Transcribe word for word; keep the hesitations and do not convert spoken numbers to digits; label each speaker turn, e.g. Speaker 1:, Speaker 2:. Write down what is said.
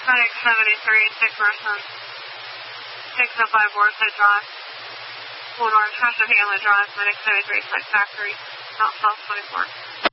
Speaker 1: Medic seventy-three, sick person. six oh five Warside Drive. One Orange, Hashtag Hamlet Drive, Medic seventy-three, Site Factory, South South twenty-four.